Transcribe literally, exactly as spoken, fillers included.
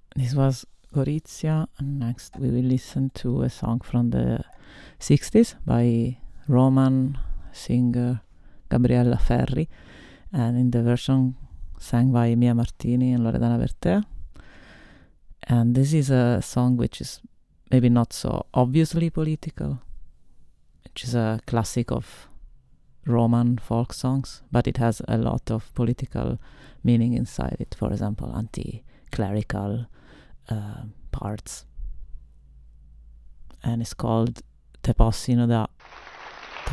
This was Gorizia, and next we will listen to a song from the sixties by Roman singer Gabriella Ferri, and in the version sang by Mia Martini and Loredana Bertea. And this is a song which is maybe not so obviously political, which is a classic of Roman folk songs, but it has a lot of political meaning inside it. For example, anti-clerical uh, parts. And it's called Te possino da